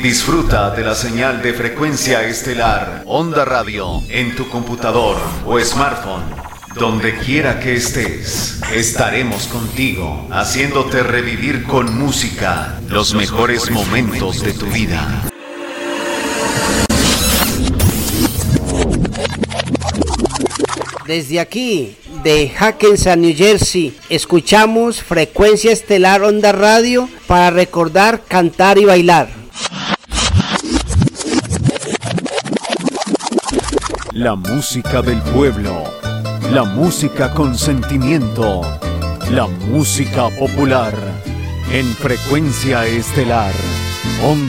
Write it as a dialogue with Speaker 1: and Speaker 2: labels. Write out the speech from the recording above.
Speaker 1: Disfruta de la señal de frecuencia estelar Onda Radio en tu computador o smartphone. Donde quiera que estés, estaremos contigo, haciéndote revivir con música los mejores momentos de tu vida.
Speaker 2: Desde aquí, de Hackensack, New Jersey, escuchamos Frecuencia Estelar Onda Radio para recordar, cantar y bailar.
Speaker 3: La música del pueblo, la música con sentimiento, la música popular, en Frecuencia Estelar Onda